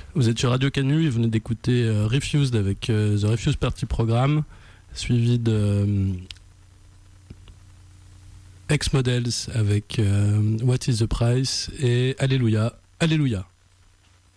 Vous êtes sur Radio Canu et vous venez d'écouter Refused avec The Refused Party Program, suivi de Ex Models avec What is the Price et Alléluia, Alléluia.